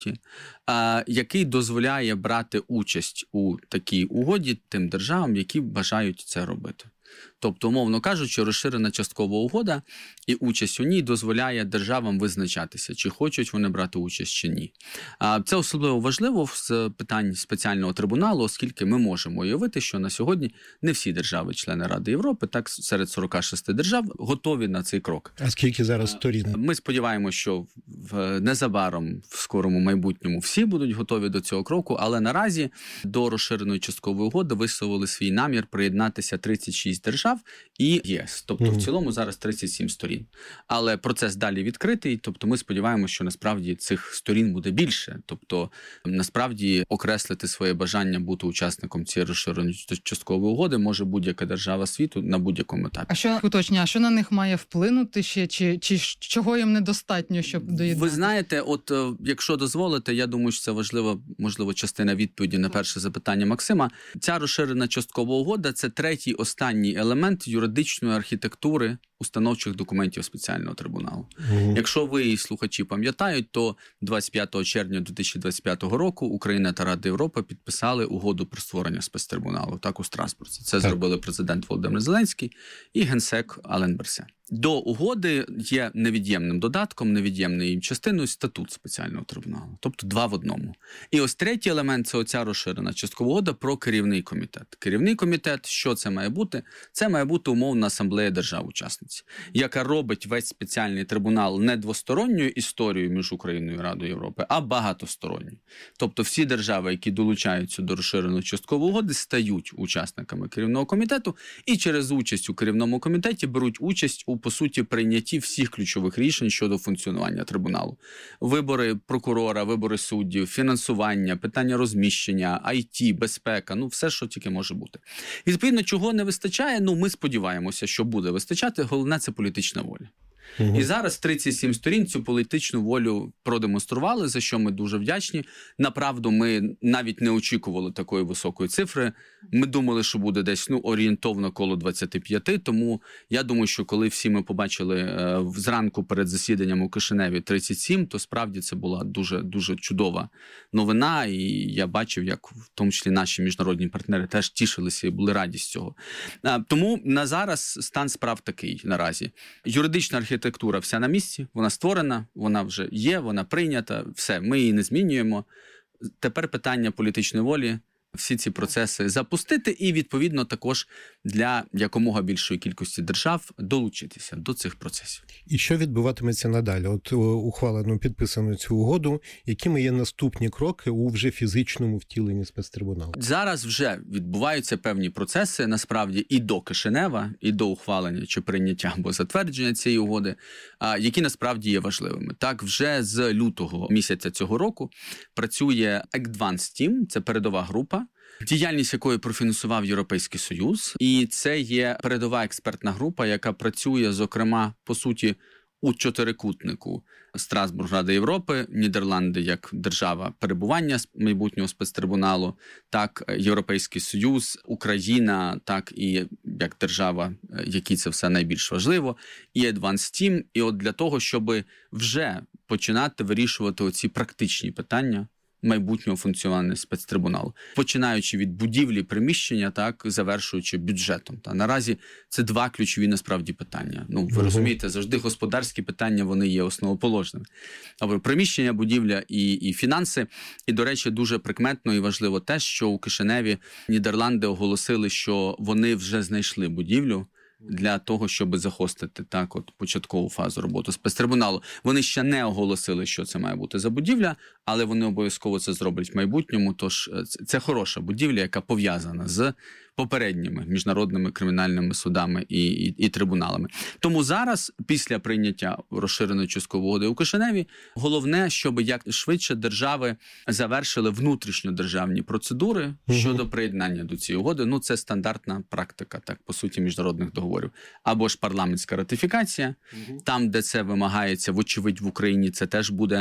який дозволяє брати участь у такій угоді тим державам, які бажають це робити. Тобто, умовно кажучи, розширена часткова угода і участь у ній дозволяє державам визначатися, чи хочуть вони брати участь, чи ні. Це особливо важливо з питань спеціального трибуналу, оскільки ми можемо уявити, що на сьогодні не всі держави-члени Ради Європи, так серед 46 держав, готові на цей крок. А скільки зараз сторін? Ми сподіваємося, що незабаром, в скорому майбутньому, всі будуть готові до цього кроку, але наразі до розширеної часткової угоди висловили свій намір приєднатися 36 держав і ЄС. Тобто в цілому зараз 37 сторін. Але процес далі відкритий, тобто ми сподіваємося, що насправді цих сторін буде більше. Тобто насправді окреслити своє бажання бути учасником цієї розширеної часткової угоди може будь-яка держава світу на будь-якому етапі. А що на них має вплинути ще, чи чого їм недостатньо, щоб доєднатися? Ви знаєте, от якщо дозволите, я думаю, що це важлива, можливо, частина відповіді на перше запитання Максима. Ця розширена часткова угода – це третій останній елемент юридичної архітектури установчих документів спеціального трибуналу. Якщо ви, слухачі, пам'ятають, то 25 червня 2025 року Україна та Рада Європи підписали угоду про створення спецтрибуналу, так, у Страсбурзі. Це зробили президент Володимир Зеленський і генсек Ален Берсе. До угоди є невід'ємним додатком, невід'ємною її частиною статут спеціального трибуналу. Тобто два в одному. І ось третій елемент – це оця розширена часткова угода про керівний комітет. Керівний комітет, що це має бути? Це має бути умовна асамблея держав-учасниць, яка робить весь спеціальний трибунал не двосторонньою історією між Україною і Радою Європи, а багатосторонньою. Тобто всі держави, які долучаються до розширеної часткової угоди, стають учасниками керівного комітету і через участь у керівному комітеті беруть участь у, по суті, прийнятті всіх ключових рішень щодо функціонування трибуналу. Вибори прокурора, вибори суддів, фінансування, питання розміщення, IT, безпека, все, що тільки може бути. І, відповідно, чого не вистачає, ми сподіваємося, що буде вистачати, головне – це політична воля. І зараз 37 сторін цю політичну волю продемонстрували, за що ми дуже вдячні. Направду, ми навіть не очікували такої високої цифри. Ми думали, що буде десь орієнтовно коло 25, тому я думаю, що коли всі ми побачили зранку перед засіданням у Кишиневі 37, то справді це була дуже, дуже чудова новина, і я бачив, як в тому числі наші міжнародні партнери теж тішилися і були раді з цього. Тому на зараз стан справ такий наразі. Юридична архітектура вся на місці, вона створена, вона вже є, вона прийнята, все, ми її не змінюємо. Тепер питання політичної волі всі ці процеси запустити і, відповідно, також для якомога більшої кількості держав долучитися до цих процесів. І що відбуватиметься надалі? От ухвалено, підписано цю угоду. Якими є наступні кроки у вже фізичному втіленні спецтрибуналу? Зараз вже відбуваються певні процеси, насправді, і до Кишинева, і до ухвалення чи прийняття або затвердження цієї угоди, які насправді є важливими. Так, вже з лютого місяця цього року працює Advanced Team, це передова група, діяльність якої профінансував Європейський Союз. І це є передова експертна група, яка працює, зокрема, по суті, у чотирикутнику: Страсбург, Рада Європи, Нідерланди як держава перебування майбутнього спецтрибуналу, так Європейський Союз, Україна, так і як держава, якій це все найбільш важливо, і Advanced Team. І от для того, щоб вже починати вирішувати оці практичні питання майбутнього функціонування спецтрибуналу, починаючи від будівлі приміщення, так, завершуючи бюджетом. Наразі це два ключові насправді питання. Ви розумієте, завжди господарські питання, вони є основоположними. Але приміщення, будівля і фінанси. І, до речі, дуже прикметно і важливо те, що у Кишиневі Нідерланди оголосили, що вони вже знайшли будівлю для того, щоб захостити початкову фазу роботи спецтрибуналу. Вони ще не оголосили, що це має бути за будівля, але вони обов'язково це зроблять в майбутньому. Тож це хороша будівля, яка пов'язана з попередніми міжнародними кримінальними судами і трибуналами. Тому зараз, після прийняття розширеної часткової угоди у Кишиневі, головне, щоб якшвидше держави завершили внутрішньодержавні процедури щодо приєднання до цієї угоди. Це стандартна практика, так, по суті, міжнародних договорів. Або ж парламентська ратифікація, там, де це вимагається, вочевидь, в Україні це теж буде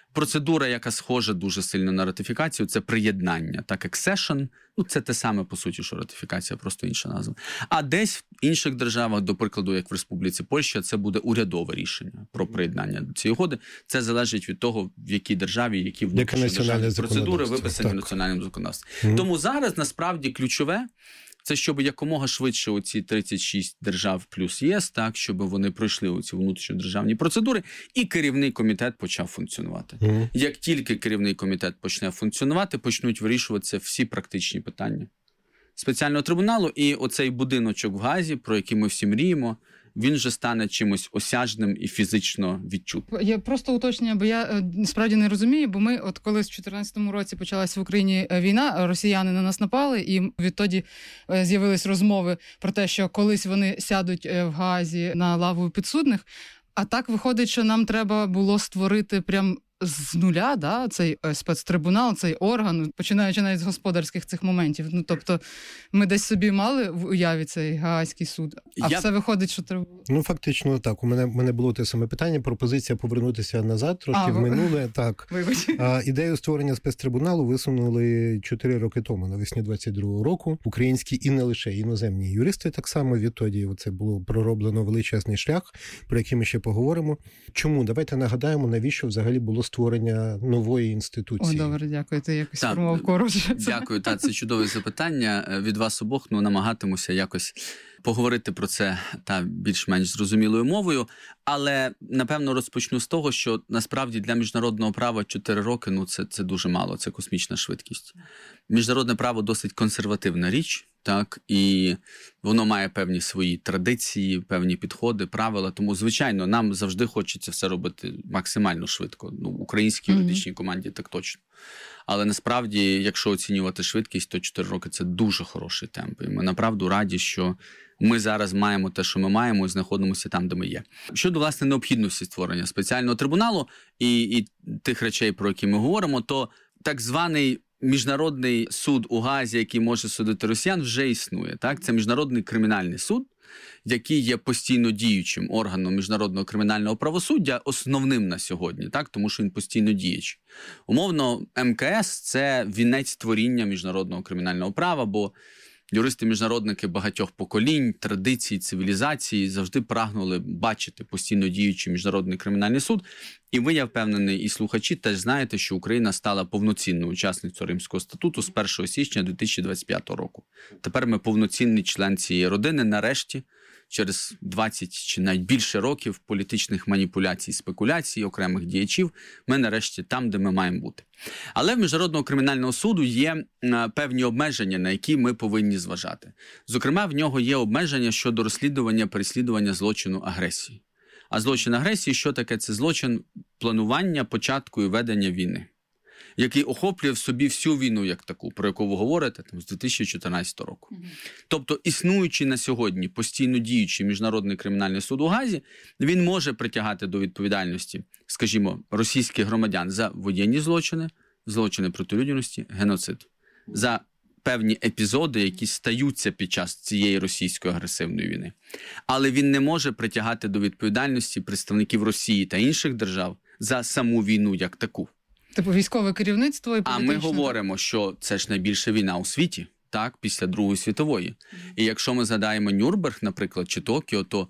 Процедура, яка схожа дуже сильно на ратифікацію, це приєднання. Так, accession, це те саме, по суті, що ратифікація, просто інша назва. А десь в інших державах, до прикладу, як в Республіці Польща, це буде урядове рішення про приєднання до цієї угоди. Це залежить від того, в якій державі, які внутрішньодержавні процедури виписані в національному законодавстві. Тому зараз, насправді, ключове – це щоб якомога швидше оці 36 держав плюс ЄС, так, щоб вони пройшли оці внутрішньодержавні процедури, і керівний комітет почав функціонувати. Як тільки керівний комітет почне функціонувати, почнуть вирішуватися всі практичні питання спеціального трибуналу, і оцей будиночок в Гаазі, про який ми всі мріємо, він вже стане чимось осяжним і фізично відчутним. Я просто уточнення, бо я справді не розумію, бо ми от коли в 2014 році почалась в Україні війна, росіяни на нас напали, і відтоді з'явились розмови про те, що колись вони сядуть в Гаазі на лаву підсудних, а так виходить, що нам треба було створити прям з нуля, да, цей спецтрибунал, цей орган, починаючи навіть з господарських цих моментів. Тобто ми десь собі мали в уяві цей Гаазький суд, а все виходить, що треба було. Фактично так. У мене було те саме питання, пропозиція повернутися назад, трошки в минуле. Так. Ідею створення спецтрибуналу висунули 4 роки тому, навесні 22-го року. Українські і не лише іноземні юристи так само відтоді. Це було пророблено величезний шлях, про який ми ще поговоримо. Чому? Давайте нагадаємо, навіщо взагалі було створення нової інституції. Добре, дякую. Ти якось формував коротше. Дякую, це чудове запитання. Від вас обох намагатимуся якось поговорити про це більш-менш зрозумілою мовою. Але, напевно, розпочну з того, що насправді для міжнародного права 4 роки, це дуже мало, це космічна швидкість. Міжнародне право досить консервативна річ, так, і воно має певні свої традиції, певні підходи, правила. Тому, звичайно, нам завжди хочеться все робити максимально швидко. Українській юридичній команді так точно. Але насправді, якщо оцінювати швидкість, то 4 роки – це дуже хороший темп. І ми направду раді, що ми зараз маємо те, що ми маємо, і знаходимося там, де ми є. Щодо, власне, необхідності створення спеціального трибуналу і тих речей, про які ми говоримо, то так званий Міжнародний суд у Гаазі, який може судити росіян, вже існує. Так? Це Міжнародний кримінальний суд, який є постійно діючим органом міжнародного кримінального правосуддя, основним на сьогодні, так? Тому що він постійно діючий. Умовно, МКС – це вінець творіння міжнародного кримінального права, бо юристи-міжнародники багатьох поколінь, традицій, цивілізації завжди прагнули бачити постійно діючий міжнародний кримінальний суд. І ви, я впевнений, і слухачі теж знаєте, що Україна стала повноцінною учасницею Римського статуту з 1 січня 2025 року. Тепер ми повноцінний член цієї родини, нарешті, через 20 чи навіть більше років політичних маніпуляцій, спекуляцій, окремих діячів, ми нарешті там, де ми маємо бути. Але в Міжнародного кримінального суду є певні обмеження, на які ми повинні зважати. Зокрема, в нього є обмеження щодо розслідування, переслідування злочину агресії. А злочин агресії, що таке? Це злочин планування, початку і ведення війни, який охоплює в собі всю війну як таку, про яку ви говорите, з 2014 року. Тобто, існуючий на сьогодні, постійно діючий Міжнародний кримінальний суд у Гаазі, він може притягати до відповідальності, скажімо, російських громадян за воєнні злочини, злочини проти людяності, геноцид, за певні епізоди, які стаються під час цієї російської агресивної війни. Але він не може притягати до відповідальності представників Росії та інших держав за саму війну як таку. Типу військове керівництво і політичне. А ми говоримо, що це ж найбільша війна у світі, так, після Другої світової. І якщо ми згадаємо Нюрнберг, наприклад, чи Токіо, то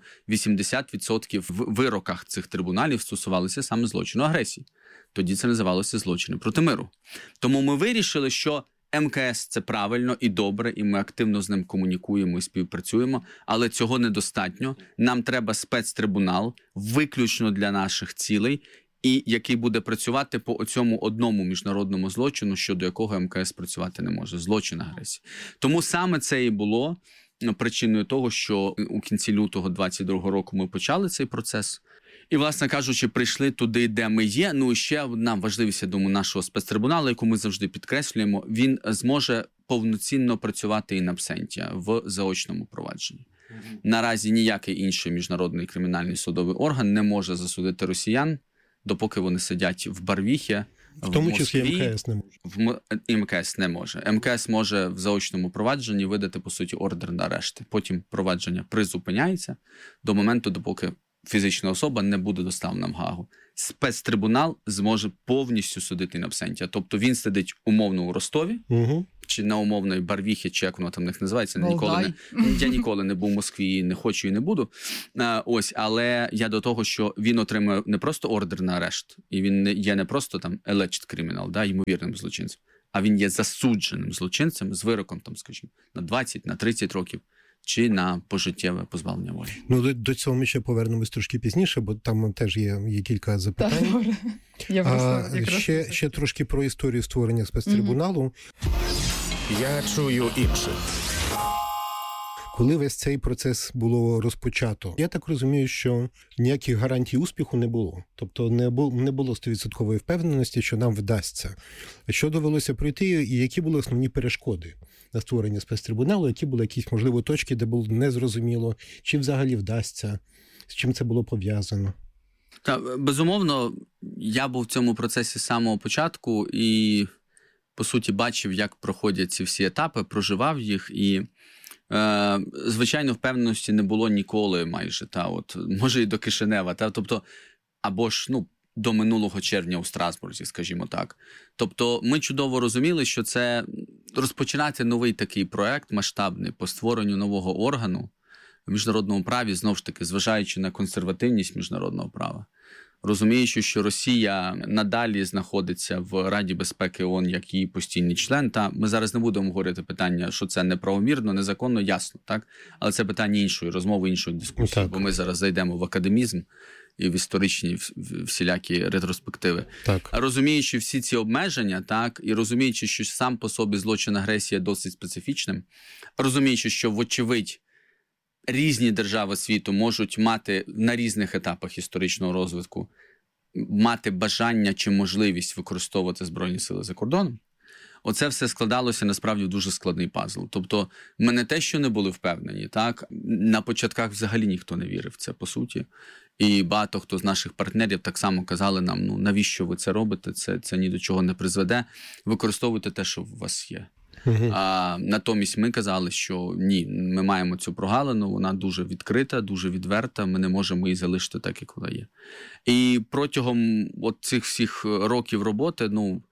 80% в вироках цих трибуналів стосувалися саме злочину агресії. Тоді це називалося злочини проти миру. Тому ми вирішили, що МКС – це правильно і добре, і ми активно з ним комунікуємо і співпрацюємо, але цього недостатньо. Нам треба спецтрибунал виключно для наших цілей, і який буде працювати по цьому одному міжнародному злочину, щодо якого МКС працювати не може – злочин агресії. Тому саме це і було причиною того, що у кінці лютого 2022 року ми почали цей процес. І, власне кажучи, прийшли туди, де ми є. І ще одна важливість, я думаю, нашого спецтрибуналу, яку ми завжди підкреслюємо, він зможе повноцінно працювати in absentia в заочному провадженні. Наразі ніякий інший міжнародний кримінальний судовий орган не може засудити росіян, допоки вони сидять в Барвіхі, в тому числі МКС не може. МКС не може. МКС може в заочному провадженні видати, по суті, ордер на арешт. Потім провадження призупиняється до моменту, допоки фізична особа не буде доставлена в Гаагу. спецтрибунал зможе повністю судити in absentia. Тобто він сидить умовно у Ростові, чи на умовної Барвіхі, чи як воно там в них називається. Я ніколи не був в Москві, не хочу і не буду. Але я до того, що він отримує не просто ордер на арешт, і він є не просто там alleged criminal, ймовірним злочинцем, а він є засудженим злочинцем з вироком, там, скажімо, на 20, на 30 років, чи на пожиттєве позбавлення волі. Ну, до цього ми ще повернемось трошки пізніше, бо там теж є кілька запитань. Ще трошки про історію створення спецтрибуналу. Я чую інших. Коли весь цей процес було розпочато, я так розумію, що ніяких гарантій успіху не було. Тобто не було 100% впевненості, що нам вдасться. Що довелося пройти і які були основні перешкоди на створення спецтрибуналу, які були якісь, можливо, точки, де було незрозуміло, чи взагалі вдасться, з чим це було пов'язано? Безумовно, я був в цьому процесі з самого початку і, по суті, бачив, як проходять ці всі етапи, проживав їх і звичайно, впевненості не було ніколи майже, може і до Кишинева, тобто, або ж, до минулого червня у Страсбурзі, скажімо так. Тобто, ми чудово розуміли, що це розпочинати новий такий проект масштабний по створенню нового органу в міжнародному праві, знову ж таки, зважаючи на консервативність міжнародного права. Розуміючи, що Росія надалі знаходиться в Раді безпеки ООН як її постійний член, ми зараз не будемо говорити питання, що це неправомірно, незаконно, ясно, так? Але це питання іншої розмови, іншої дискусії, бо ми зараз зайдемо в академізм і в історичні всілякі ретроспективи. Так. Розуміючи всі ці обмеження, і розуміючи, що сам по собі злочин агресії досить специфічним, розуміючи, що вочевидь різні держави світу можуть мати на різних етапах історичного розвитку, мати бажання чи можливість використовувати Збройні сили за кордоном, оце все складалося насправді в дуже складний пазл. Тобто ми не те, що не були впевнені, на початках взагалі ніхто не вірив в це, по суті. І багато хто з наших партнерів так само казали нам, навіщо ви це робите, це ні до чого не призведе, використовуйте те, що у вас є. А натомість ми казали, що ні, ми маємо цю прогалину, вона дуже відкрита, дуже відверта, ми не можемо її залишити так, як вона є. І протягом цих всіх років роботи,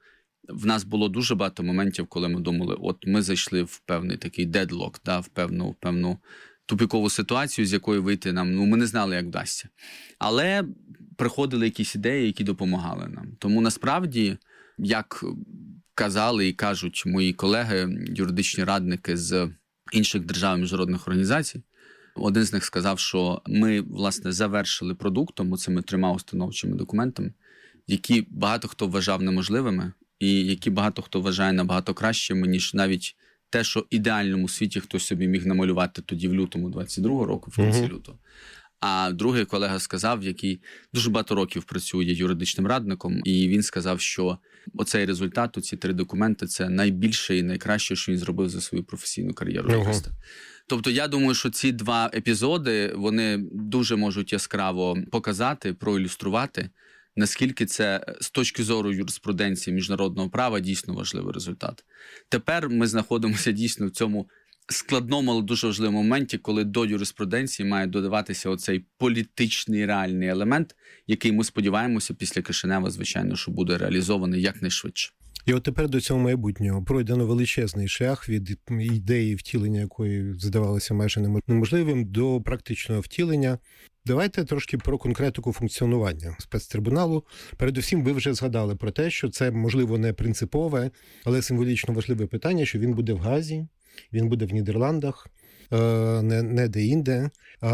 в нас було дуже багато моментів, коли ми думали, ми зайшли в певний такий дедлок, в певну тупікову ситуацію, з якої вийти нам, ми не знали, як вдасться. Але приходили якісь ідеї, які допомагали нам. Тому насправді, як казали і кажуть мої колеги, юридичні радники з інших держав і міжнародних організацій, один з них сказав, що ми, власне, завершили продуктом, цими 3 установчими документами, які багато хто вважав неможливими, і які багато хто вважає набагато кращими, ніж навіть те, що в ідеальному світі хтось собі міг намалювати тоді в лютому 22-го року, в кінці лютого. А другий колега сказав, який дуже багато років працює юридичним радником, і він сказав, що оцей результат, ці 3 документи, це найбільше і найкраще, що він зробив за свою професійну кар'єру юриста. Тобто я думаю, що ці 2 епізоди, вони дуже можуть яскраво показати, проілюструвати, наскільки це з точки зору юриспруденції міжнародного права дійсно важливий результат. Тепер ми знаходимося дійсно в цьому складному, але дуже важливому моменті, коли до юриспруденції має додаватися оцей політичний реальний елемент, який ми сподіваємося після Кишинева, звичайно, що буде реалізований якнайшвидше. І от тепер до цього майбутнього пройдено величезний шлях від ідеї втілення, якої здавалося майже неможливим, до практичного втілення. Давайте трошки про конкретику функціонування спецтрибуналу. Передусім, ви вже згадали про те, що це, можливо, не принципове, але символічно важливе питання, що він буде в Гаазі, він буде в Нідерландах, не де-інде.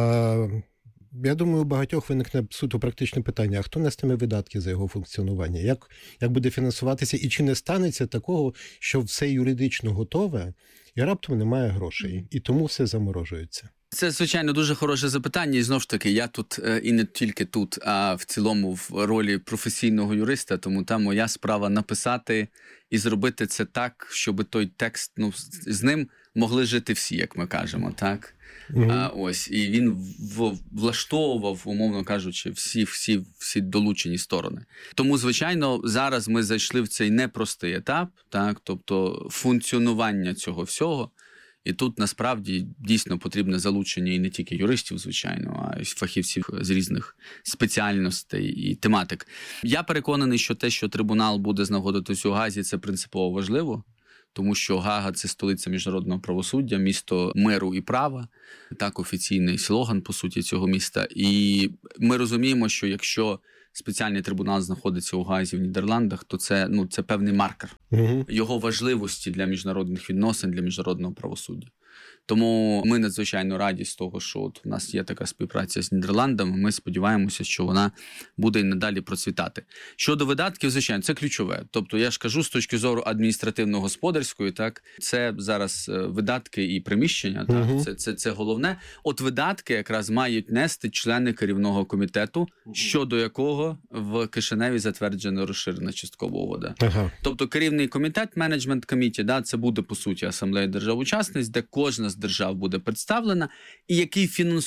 Я думаю, у багатьох виникне суто практичне питання, а хто нестиме видатки за його функціонування? Як буде фінансуватися? І чи не станеться такого, що все юридично готове, і раптом немає грошей, і тому все заморожується? Це, звичайно, дуже хороше запитання. І, знову ж таки, я тут, і не тільки тут, а в цілому в ролі професійного юриста, тому там моя справа написати і зробити це так, щоб той текст, з ним могли жити всі, як ми кажемо, так? І він влаштовував, умовно кажучи, всі долучені сторони. Тому, звичайно, зараз ми зайшли в цей непростий етап, так? Тобто функціонування цього всього. І тут, насправді, дійсно потрібне залучення і не тільки юристів, звичайно, а й фахівців з різних спеціальностей і тематик. Я переконаний, що те, що трибунал буде знаходитись у Гаазі, це принципово важливо, тому що Гаага – це столиця міжнародного правосуддя, місто миру і права, так офіційний слоган, по суті, цього міста. І ми розуміємо, що якщо спеціальний трибунал знаходиться у Гаазі в Нідерландах, то це певний маркер його важливості для міжнародних відносин, для міжнародного правосуддя. Тому ми надзвичайно раді з того, що от у нас є така співпраця з Нідерландами. Ми сподіваємося, що вона буде і надалі процвітати. Щодо видатків, звичайно, це ключове. Тобто, я ж кажу, з точки зору адміністративно-господарської, так, це зараз видатки і приміщення, так, це головне. От видатки якраз мають нести члени керівного комітету, щодо якого в Кишиневі затверджена розширена часткова угода. Тобто, керівний комітет, менеджмент коміті, да, це буде, по суті, асамблея держав-учасниць, де кожна з держав буде представлена, і який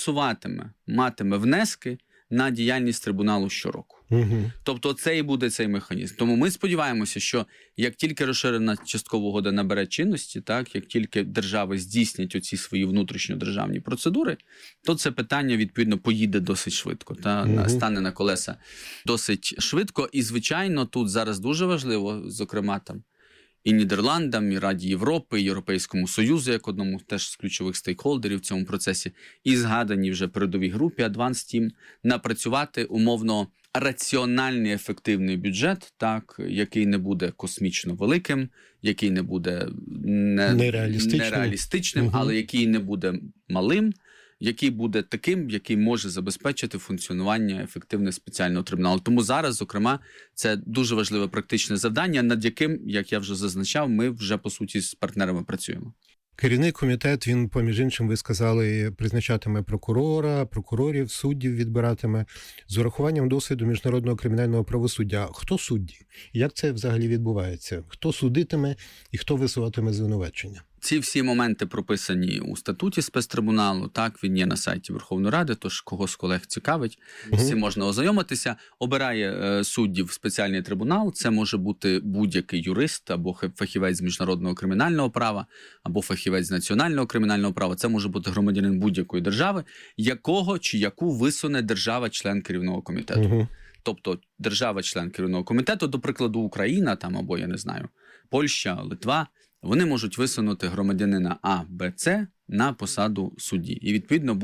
матиме внески на діяльність трибуналу щороку. Тобто це і буде цей механізм. Тому ми сподіваємося, що як тільки розширена часткова угода набере чинності, так, як тільки держави здійснять оці свої внутрішньодержавні процедури, то це питання, відповідно, поїде досить швидко, стане на колеса досить швидко. І, звичайно, тут зараз дуже важливо, зокрема, там, і Нідерландам, і Раді Європи, і Європейському Союзу, як одному теж з ключових стейкхолдерів в цьому процесі, і згаданій вже передовій групі Advanced Team, напрацювати умовно раціональний, ефективний бюджет, так, який не буде космічно великим, який не буде нереалістичним, але який не буде малим, який буде таким, який може забезпечити функціонування ефективне спеціального трибуналу. Тому зараз, зокрема, це дуже важливе практичне завдання, над яким, як я вже зазначав, ми вже, по суті, з партнерами працюємо. Керівний комітет, він, поміж іншим, ви сказали, призначатиме прокурорів, суддів відбиратиме з урахуванням досвіду міжнародного кримінального правосуддя. Хто судді? Як це взагалі відбувається? Хто судитиме і хто висуватиме звинувачення? Ці всі моменти прописані у статуті спецтрибуналу, так, він є на сайті Верховної Ради, тож кого з колег цікавить, з цим можна ознайомитися. Обирає суддів спеціальний трибунал, це може бути будь-який юрист, або фахівець з міжнародного кримінального права, або фахівець з національного кримінального права, це може бути громадянин будь-якої держави, якого чи яку висуне держава-член керівного комітету. Тобто держава-член керівного комітету, до прикладу, Україна, там, або, я не знаю, Польща, Литва, вони можуть висунути громадянина А, Б, С на посаду судді. І, відповідно,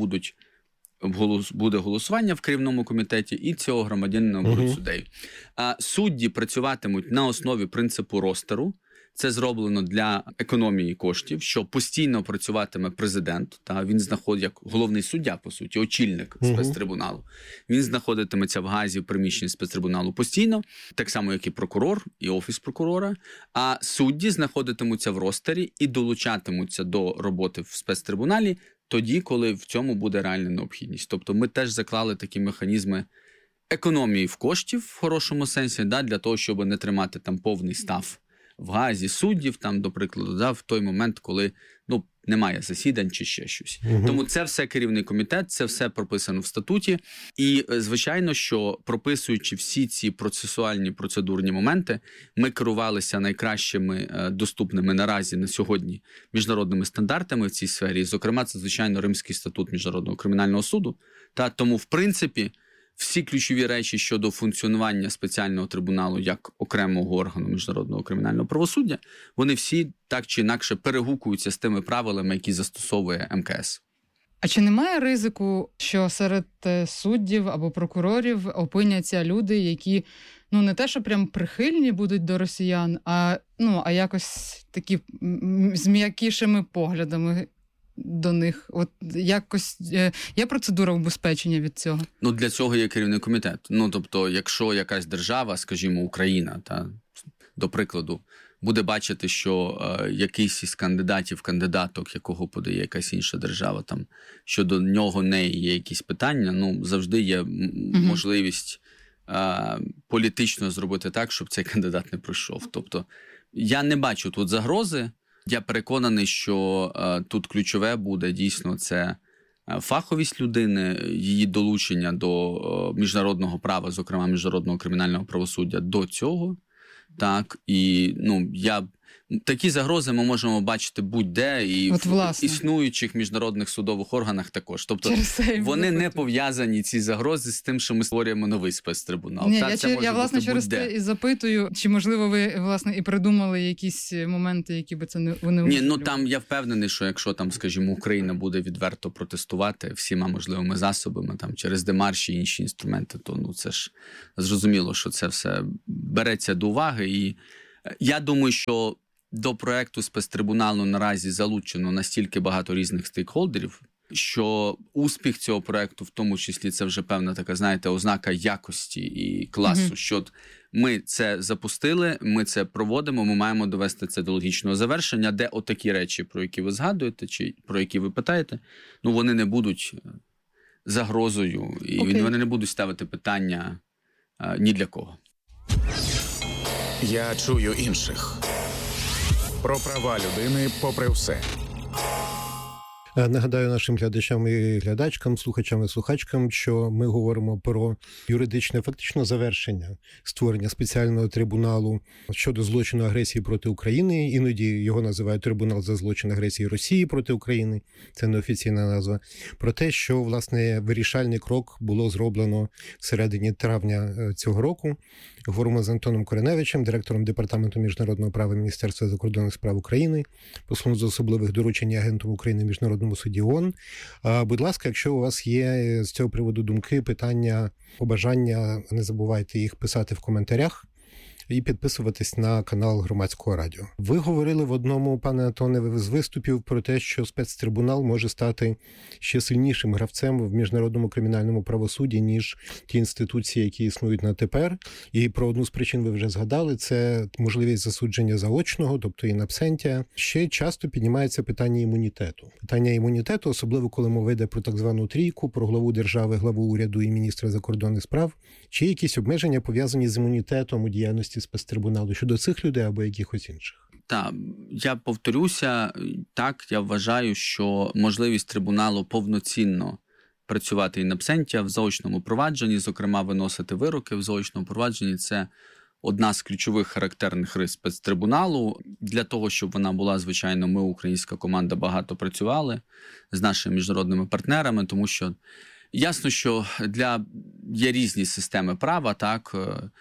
буде голосування в керівному комітеті, і цього громадянина будуть суддею. Судді працюватимуть на основі принципу ростеру. Це зроблено для економії коштів, що постійно працюватиме президент, та він знаходить як головний суддя, по суті, очільник спецтрибуналу. Він знаходитиметься в Гаазі в приміщенні спецтрибуналу постійно, так само, як і прокурор, і офіс прокурора, а судді знаходитимуться в ростері і долучатимуться до роботи в спецтрибуналі тоді, коли в цьому буде реальна необхідність. Тобто ми теж заклали такі механізми економії в коштів, в хорошому сенсі, да, для того, щоб не тримати там повний став в Гаазі суддів, там, до прикладу, да, в той момент, коли немає засідань чи ще щось. Тому це все керівний комітет, це все прописано в статуті. І, звичайно, що прописуючи всі ці процесуальні, процедурні моменти, ми керувалися найкращими доступними наразі на сьогодні міжнародними стандартами в цій сфері. Зокрема, це, звичайно, Римський статут Міжнародного кримінального суду. Тому, в принципі, всі ключові речі щодо функціонування спеціального трибуналу як окремого органу міжнародного кримінального правосуддя, вони всі так чи інакше перегукуються з тими правилами, які застосовує МКС. А чи немає ризику, що серед суддів або прокурорів опиняться люди, які, не те, що прям прихильні будуть до росіян, а якось такі з м'якішими поглядами до них? От якось є процедура убезпечення від цього? Для цього є керівний комітет. Тобто, якщо якась держава, скажімо, Україна, до прикладу, буде бачити, що якийсь із кандидаток, якого подає якась інша держава, там, що до нього неї є якісь питання, завжди є можливість політично зробити так, щоб цей кандидат не пройшов. Тобто, я не бачу тут загрози. Я переконаний, що тут ключове буде дійсно це фаховість людини, її долучення до міжнародного права, зокрема міжнародного кримінального правосуддя до цього. Так, і я такі загрози ми можемо бачити будь-де і в існуючих міжнародних судових органах також. Тобто вони не пов'язані, ці загрози, з тим, що ми створюємо новий спецтрибунал. Ні, я власне, через те і запитую, чи, можливо, ви, власне, і придумали якісь моменти, які би це не Ні, ну там я впевнений, що якщо там, скажімо, Україна буде відверто протестувати всіма можливими засобами, там через демарші і інші інструменти, то ну це ж зрозуміло, що це все береться до уваги. І я думаю, що до проекту спецтрибуналу наразі залучено настільки багато різних стейкхолдерів, що успіх цього проекту, в тому числі, це вже певна така, знаєте, ознака якості і класу, що ми це запустили, ми це проводимо, ми маємо довести це до логічного завершення, де отакі речі, про які ви згадуєте, чи про які ви питаєте, ну вони не будуть загрозою, і вони не будуть ставити питання ні для кого. Я чую інших. Про права людини попри все. Нагадаю нашим глядачам і глядачкам, слухачам і слухачкам, що ми говоримо про юридичне фактично завершення створення спеціального трибуналу щодо злочину агресії проти України. Іноді його називають трибунал за злочин агресії Росії проти України. Це неофіційна назва. Про те, що, власне, вирішальний крок було зроблено в середині травня цього року. Говоримо з Антоном Кореневичем, директором Департаменту міжнародного права Міністерства закордонних справ України, послом з особливих доручень і агентом України в Міжнародному суді ООН. Будь ласка, якщо у вас є з цього приводу думки, питання, побажання, не забувайте їх писати в коментарях і підписуватись на канал Громадського радіо. Ви говорили в одному, пане Антоне, з виступів про те, що спецтрибунал може стати ще сильнішим гравцем в міжнародному кримінальному правосудді, ніж ті інституції, які існують на тепер. І про одну з причин ви вже згадали, це можливість засудження заочного, тобто in absentia. Ще часто піднімається питання імунітету. Питання імунітету, особливо коли мова йде про так звану трійку, про главу держави, главу уряду і міністра закордонних справ, чи якісь обмеження пов'язані з імунітетом у діяльності спецтрибуналу щодо цих людей або якихось інших? Так, я повторюся, так, я вважаю, що можливість трибуналу повноцінно працювати in absentia в заочному провадженні, зокрема виносити вироки в заочному провадженні, це одна з ключових характерних рис спецтрибуналу. Для того, щоб вона була, звичайно, ми, українська команда, багато працювали з нашими міжнародними партнерами, тому що ясно, що є різні системи права, так,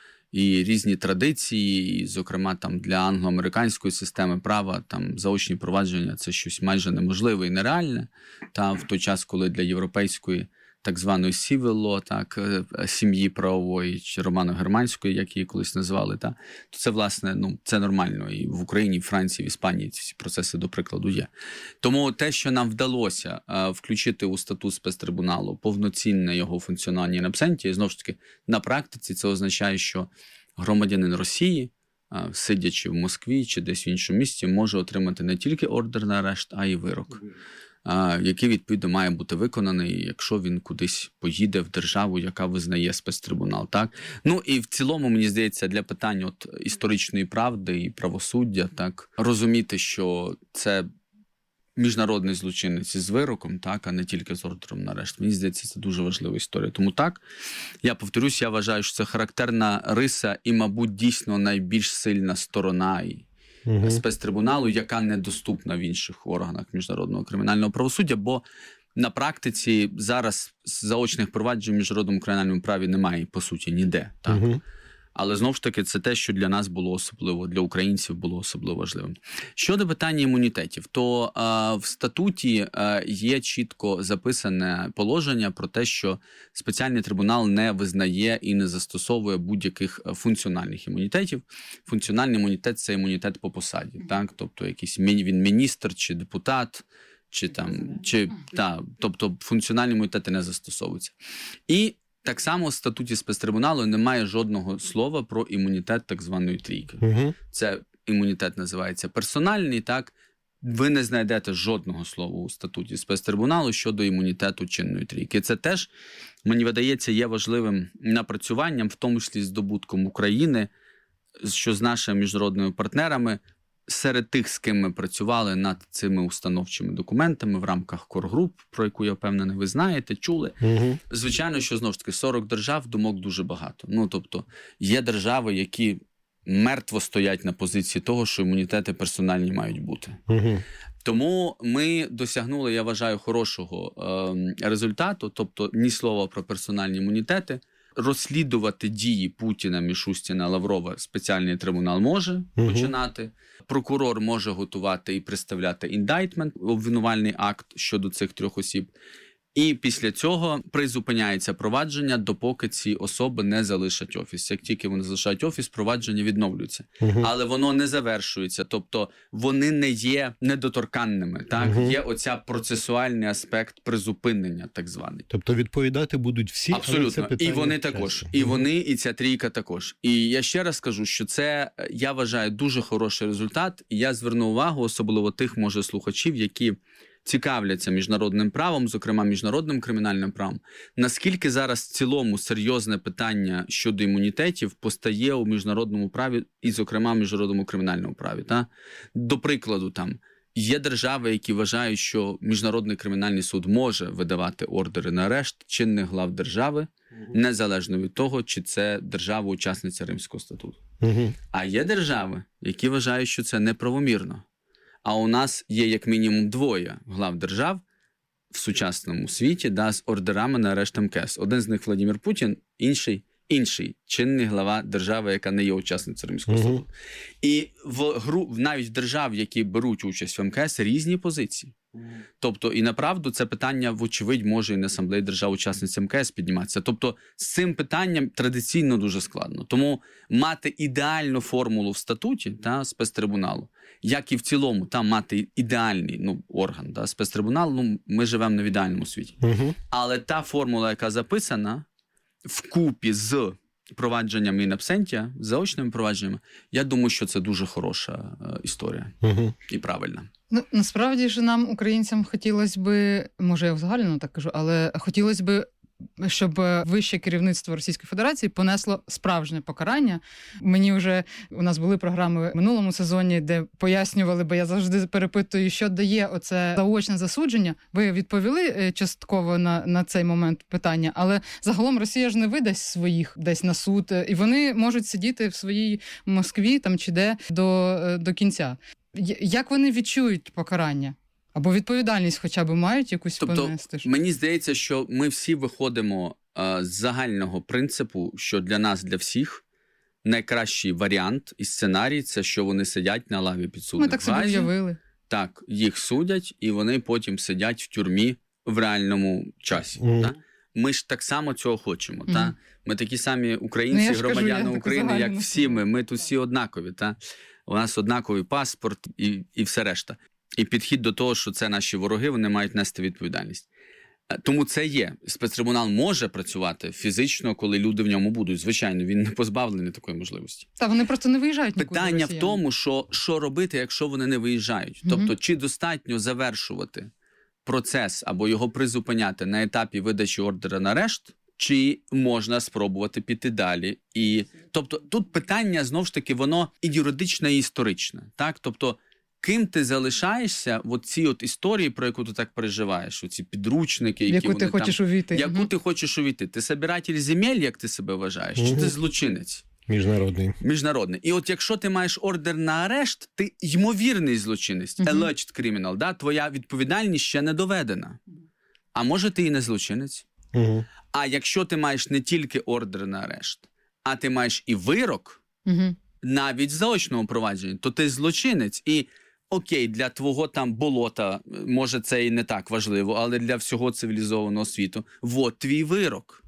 і різні традиції, і, зокрема, там для англо-американської системи права там заочні провадження – це щось майже неможливе і нереальне. Та в той час, коли для європейської так званої civil law, так, сім'ї правової, чи романо-германської, як її колись назвали, та, то це, власне, це нормально. І в Україні, і в Франції, в Іспанії ці процеси, до прикладу, є. Тому те, що нам вдалося включити у статут спецтрибуналу повноцінне його функціонування in absentia, і, знову ж таки, на практиці це означає, що громадянин Росії, сидячи в Москві чи десь в іншому місці, може отримати не тільки ордер на арешт, а й вирок, який, відповідно, має бути виконаний, якщо він кудись поїде в державу, яка визнає спецтрибунал. Так? Ну і в цілому, мені здається, для питань історичної правди і правосуддя, так, розуміти, що це міжнародний злочинець із вироком, так, а не тільки з ордером на арешт. Мені здається, це дуже важлива історія. Тому так, я повторюсь, я вважаю, що це характерна риса і, мабуть, дійсно найбільш сильна сторона спецтрибуналу, яка недоступна в інших органах міжнародного кримінального правосуддя, бо на практиці зараз заочних проваджень в міжнародному кримінальному праві немає, по суті, ніде. Так? Але, знову ж таки, це те, що для нас було особливо, для українців було особливо важливим. Щодо питання імунітетів, то в статуті є чітко записане положення про те, що спеціальний трибунал не визнає і не застосовує будь-яких функціональних імунітетів. Функціональний імунітет – це імунітет по посаді, так? Тобто якийсь він міністр чи депутат, тобто функціональні імунітети не застосовуються. І так само в статуті спецтрибуналу немає жодного слова про імунітет так званої трійки. Це імунітет називається персональний, так? Ви не знайдете жодного слова у статуті спецтрибуналу щодо імунітету чинної трійки. Це теж, мені видається, є важливим напрацюванням, в тому числі здобутком України, що з нашими міжнародними партнерами, серед тих, з ким ми працювали над цими установчими документами в рамках коргруп, про яку, я впевнений, ви знаєте, чули. Звичайно, що, знову ж таки, 40 держав, думок дуже багато. Ну, тобто, є держави, які мертво стоять на позиції того, що імунітети персональні мають бути. Угу. Тому ми досягнули, я вважаю, хорошого результату, тобто ні слова про персональні імунітети. Розслідувати дії Путіна, Мішустіна, Лаврова спеціальний трибунал може починати. Прокурор може готувати і представляти індайтмент, обвинувальний акт щодо цих 3 осіб. І після цього призупиняється провадження, допоки ці особи не залишать офіс. Як тільки вони залишають офіс, провадження відновлюється. Але воно не завершується, тобто вони не є недоторканними. Так? Є оця процесуальний аспект призупинення, так званий. Тобто відповідати будуть всі, абсолютно. І вони також. І вони, і ця трійка також. І я ще раз скажу, що це, я вважаю, дуже хороший результат. І я зверну увагу, особливо тих, може, слухачів, які цікавляться міжнародним правом, зокрема міжнародним кримінальним правом, наскільки зараз в цілому серйозне питання щодо імунітетів постає у міжнародному праві і, зокрема, в міжнародному кримінальному праві. Та? До прикладу, там є держави, які вважають, що Міжнародний кримінальний суд може видавати ордери на арешт чинних глав держави, незалежно від того, чи це держава-учасниця Римського статуту. А є держави, які вважають, що це неправомірно. А у нас є як мінімум 2 глав держав в сучасному світі, з ордерами на арешт МКС. Один з них Владимир Путін, інший чинний глава держави, яка не є учасницею Римського статуту. І навіть в держав, які беруть участь в МКС, різні позиції. Тобто, і направду, це питання, вочевидь, може і на асамблеї держав-учасниць МКС підніматися. Тобто, з цим питанням традиційно дуже складно. Тому мати ідеальну формулу в статуті спецтрибуналу, як і в цілому, там мати ідеальний орган спецтрибуналу, ми живемо не в ідеальному світі. Але та формула, яка записана, вкупі з провадженнями in absentia, з заочними провадженнями, я думаю, що це дуже хороша історія і правильна. Насправді ж нам, українцям, хотілося б, може я взагалі так кажу, але хотілося б, щоб вище керівництво Російської Федерації понесло справжнє покарання. У нас були програми в минулому сезоні, де пояснювали, бо я завжди перепитую, що дає оце заочне засудження. Ви відповіли частково на цей момент питання, але загалом Росія ж не видасть своїх десь на суд, і вони можуть сидіти в своїй Москві там чи де до кінця. Як вони відчують покарання? Або відповідальність хоча б мають якусь понести? Тобто, мені здається, що ми всі виходимо з загального принципу, що для нас, для всіх, найкращий варіант і сценарій – це що вони сидять на лаві підсудних. Ми так собі уявили. Так, їх судять, і вони потім сидять в тюрмі в реальному часі. Та? Ми ж так само цього хочемо. Та? Ми такі самі українці, громадяни України, як всі ми. Ми тут всі однакові. Та? У нас однаковий паспорт і все решта. І підхід до того, що це наші вороги, вони мають нести відповідальність. Тому це є. Спецтрибунал може працювати фізично, коли люди в ньому будуть. Звичайно, він не позбавлений такої можливості. Та вони просто не виїжджають нікуди. Питання в тому, що робити, якщо вони не виїжджають. Тобто, чи достатньо завершувати процес або його призупиняти на етапі видачі ордера на арешт, чи можна спробувати піти далі. Тобто, тут питання, знову ж таки, воно і юридичне, і історичне. Так? Тобто, ким ти залишаєшся в цій історії, про яку ти так переживаєш, оці підручники, які яку ти хочеш увійти. Яку ти хочеш увійти? Ти собиратель земель, як ти себе вважаєш? Чи ти злочинець? Міжнародний. І якщо ти маєш ордер на арешт, ти ймовірний злочинець, alleged criminal, да? Твоя відповідальність ще не доведена. А може ти і не злочинець? А якщо ти маєш не тільки ордер на арешт, а ти маєш і вирок, навіть в заочному провадженні, то ти злочинець. І окей, для твого там болота, може це і не так важливо, але для всього цивілізованого світу, твій вирок.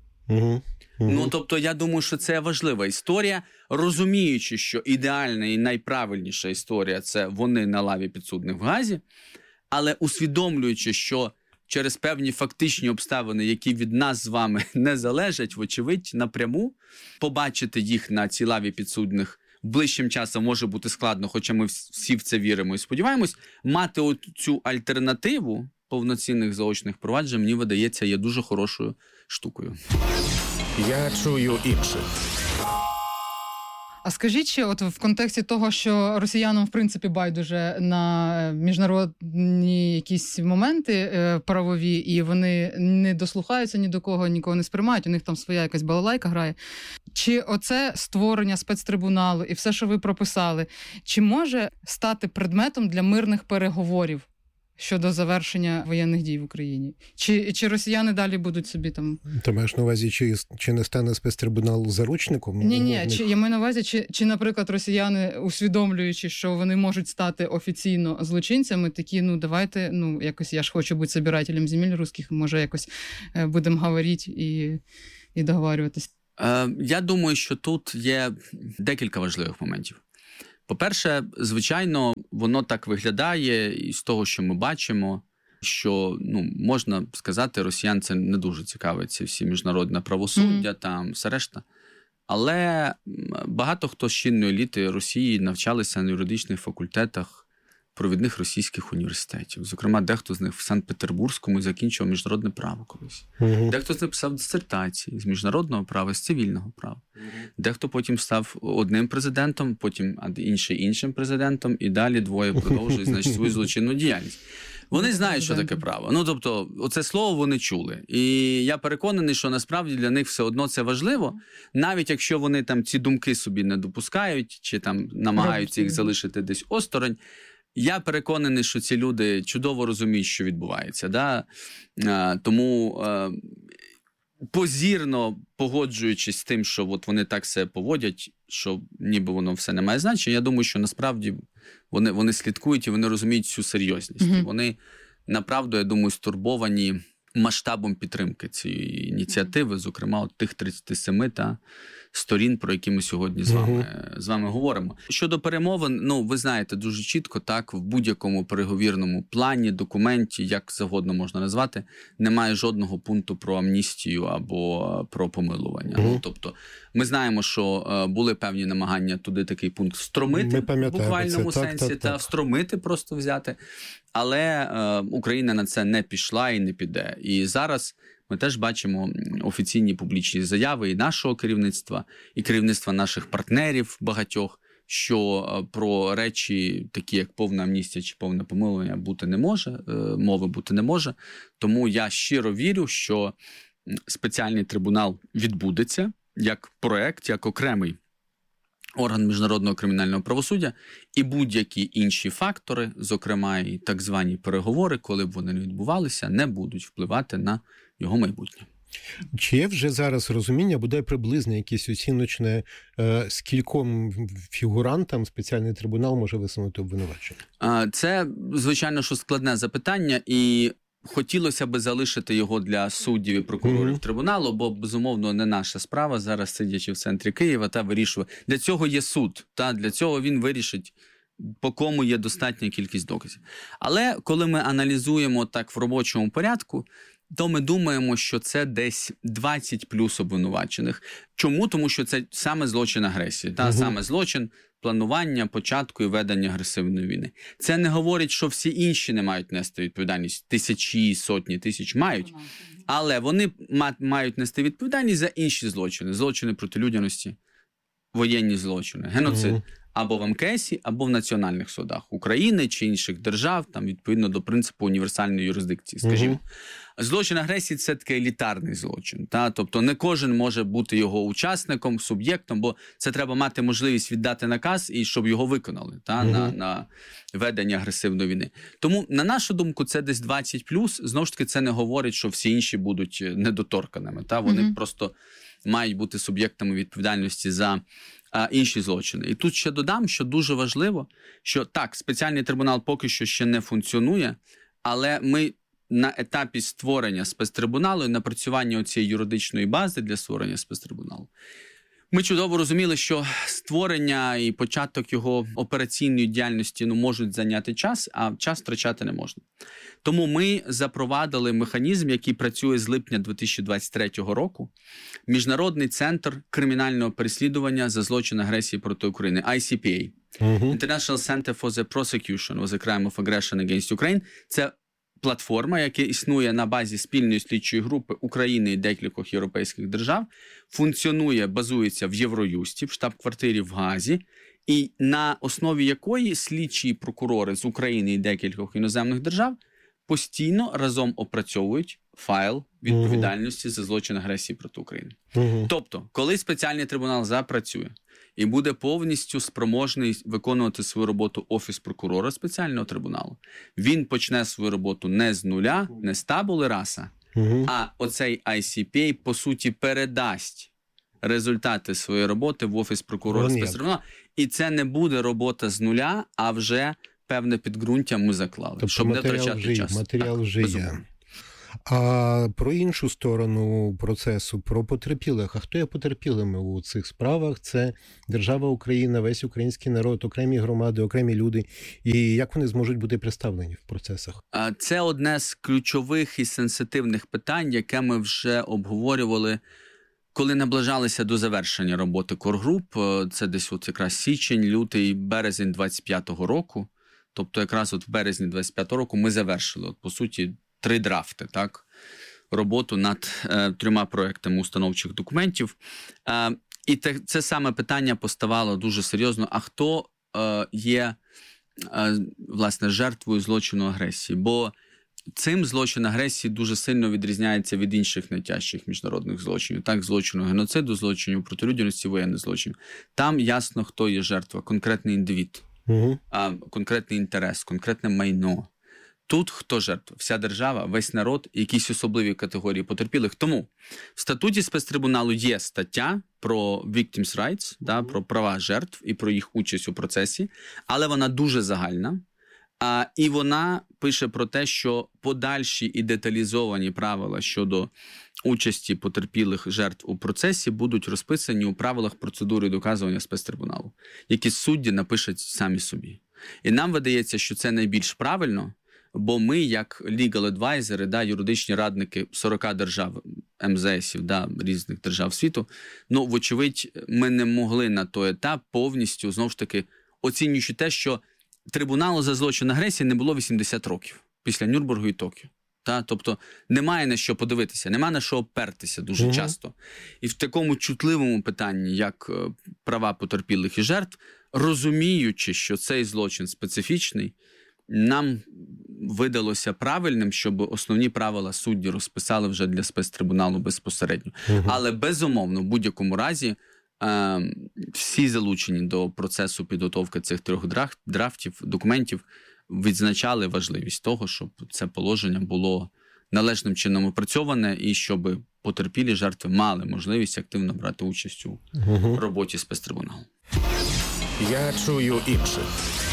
Тобто, я думаю, що це важлива історія, розуміючи, що ідеальна і найправильніша історія – це вони на лаві підсудних в Гаазі, але усвідомлюючи, що через певні фактичні обставини, які від нас з вами не залежать, вочевидь, напряму, побачити їх на цій лаві підсудних ближчим часом може бути складно, хоча ми всі в це віримо і сподіваємось, мати цю альтернативу повноцінних заочних проваджень, мені видається, є дуже хорошою штукою. Я чую інших. А скажіть ще, от в контексті того, що росіянам, в принципі, байдуже на міжнародні якісь моменти правові, і вони не дослухаються ні до кого, нікого не сприймають, у них там своя якась балалайка грає. Чи оце створення спецтрибуналу і все, що ви прописали, чи може стати предметом для мирних переговорів щодо завершення воєнних дій в Україні? Чи росіяни далі будуть собі там... Ти маєш на увазі, чи не стане спецтрибунал заручником? Ні, я маю на увазі, чи, наприклад, росіяни, усвідомлюючи, що вони можуть стати офіційно злочинцями, такі, давайте, якось я ж хочу бути собирателем земель русських, може якось будемо говорити і договорюватися. Я думаю, що тут є декілька важливих моментів. По-перше, звичайно, воно так виглядає із того, що ми бачимо, що, можна сказати, росіян це не дуже цікавить, ці всі міжнародне правосуддя, там все решта. Але багато хто з чинної еліти Росії навчалися на юридичних факультетах провідних російських університетів. Зокрема, дехто з них в Санкт-Петербурзькому закінчував міжнародне право колись. Дехто з них писав дисертації з міжнародного права, з цивільного права. Дехто потім став одним президентом, потім іншим президентом, і далі двоє продовжують, свою злочинну діяльність. Вони знають, що таке право. Тобто, оце слово вони чули. І я переконаний, що насправді для них все одно це важливо, навіть якщо вони там ці думки собі не допускають, чи там намагаються їх залишити десь осторонь. Я переконаний, що ці люди чудово розуміють, що відбувається. Да? Тому позірно погоджуючись з тим, що от вони так себе поводять, що ніби воно все не має значення, я думаю, що насправді вони слідкують і вони розуміють всю серйозність. Вони, направду, я думаю, стурбовані масштабом підтримки цієї ініціативи, зокрема, от тих 37 сторін, про які ми сьогодні з вами говоримо. Щодо перемовин, ви знаєте дуже чітко, так, в будь-якому переговірному плані, документі, як завгодно можна назвати, немає жодного пункту про амністію або про помилування. Тобто, ми знаємо, що були певні намагання туди такий пункт встромити, в буквальному сенсі, встромити, просто взяти. Але Україна на це не пішла і не піде. І зараз ми теж бачимо офіційні публічні заяви і нашого керівництва, і керівництва наших партнерів багатьох, що про речі, такі як повна амністія чи повне помилування, бути не може, мови бути не може. Тому я щиро вірю, що спеціальний трибунал відбудеться як проект, як окремий орган міжнародного кримінального правосуддя, і будь-які інші фактори, зокрема і так звані переговори, коли б вони не відбувалися, не будуть впливати на його майбутнє. Чи є вже зараз розуміння, буде приблизно якесь оціночне, з кільком фігурантам спеціальний трибунал може висунути обвинувачення? Це, звичайно, що складне запитання, і хотілося би залишити його для суддів і прокурорів трибуналу, бо, безумовно, не наша справа зараз, сидячи в центрі Києва, вирішує. Для цього є суд, для цього він вирішить, по кому є достатня кількість доказів. Але коли ми аналізуємо так в робочому порядку, то ми думаємо, що це десь 20 плюс обвинувачених. Чому? Тому що це саме злочин агресії, саме злочин планування, початку і ведення агресивної війни. Це не говорить, що всі інші не мають нести відповідальність. Тисячі, сотні тисяч мають. Але вони мають нести відповідальність за інші злочини. Злочини проти людяності, воєнні злочини, геноцид. Або в МКСі, або в національних судах України чи інших держав, там відповідно до принципу універсальної юрисдикції, скажімо. Злочин агресії – це такий елітарний злочин. Тобто не кожен може бути його учасником, суб'єктом, бо це треба мати можливість віддати наказ і щоб його виконали на ведення агресивної війни. Тому, на нашу думку, це десь 20+. Знову ж таки, це не говорить, що всі інші будуть недоторканими. Вони просто мають бути суб'єктами відповідальності за інші злочини. І тут ще додам, що дуже важливо, що так, спеціальний трибунал поки що ще не функціонує, але ми на етапі створення спецтрибуналу і напрацювання цієї юридичної бази для створення спецтрибуналу, ми чудово розуміли, що створення і початок його операційної діяльності можуть зайняти час, а час втрачати не можна. Тому ми запровадили механізм, який працює з липня 2023 року. Міжнародний центр кримінального переслідування за злочин агресії проти України, ICPA. International Center for the Prosecution of the Crime of Aggression Against Ukraine. Це платформа, яка існує на базі спільної слідчої групи України і декількох європейських держав, функціонує, базується в Євроюсті, в штаб-квартирі в Гаазі, і на основі якої слідчі і прокурори з України і декількох іноземних держав постійно разом опрацьовують файл відповідальності за злочин агресії проти України. Тобто, коли спеціальний трибунал запрацює і буде повністю спроможний виконувати свою роботу Офіс прокурора спеціального трибуналу, він почне свою роботу не з нуля, не з табули раса, а оцей ICPA, по суті, передасть результати своєї роботи в Офіс прокурора спецтрибуналу. І це не буде робота з нуля, а вже певне підґрунтя ми заклали, тобто щоб не втрачати час. Матеріал вже є. А про іншу сторону процесу, про потерпілих. А хто є потерпілими у цих справах? Це держава Україна, весь український народ, окремі громади, окремі люди. І як вони зможуть бути представлені в процесах? Це одне з ключових і сенситивних питань, яке ми вже обговорювали, коли наближалися до завершення роботи коргруп. Це десь от якраз січень, лютий, березень 25-го року. Тобто якраз от в березні 25-го року ми завершили, по суті, 3 драфти, так, роботу над 3 проектами установчих документів. І це саме питання поставало дуже серйозно, а хто є, власне, жертвою злочину агресії? Бо цим злочин агресії дуже сильно відрізняється від інших найтяжчих міжнародних злочинів, так, злочину геноциду, злочинів проти людяності, воєнних злочинів. Там ясно, хто є жертва, конкретний індивід, конкретний інтерес, конкретне майно. Тут хто жертва? Вся держава, весь народ і якісь особливі категорії потерпілих. Тому в статуті спецтрибуналу є стаття про victims' rights, да, про права жертв і про їх участь у процесі, але вона дуже загальна. І вона пише про те, що подальші і деталізовані правила щодо участі потерпілих жертв у процесі будуть розписані у правилах процедури доказування спецтрибуналу, які судді напишуть самі собі. І нам видається, що це найбільш правильно, бо ми, як legal advisors, да, юридичні радники 40 держав, МЗСів, да, різних держав світу, ну, вочевидь, ми не могли на той етап повністю, знову ж таки, оцінюючи те, що трибуналу за злочин агресії не було 80 років після Нюрнбергу і Токіо. Тобто немає на що подивитися, немає на що опертися дуже часто. І в такому чутливому питанні, як права потерпілих і жертв, розуміючи, що цей злочин специфічний, нам видалося правильним, щоб основні правила судді розписали вже для спецтрибуналу безпосередньо. Але безумовно, в будь-якому разі, всі залучені до процесу підготовки цих 3 драфтів, документів, відзначали важливість того, щоб це положення було належним чином опрацьоване і щоб потерпілі жертви мали можливість активно брати участь у роботі спецтрибуналу. Я чую інших.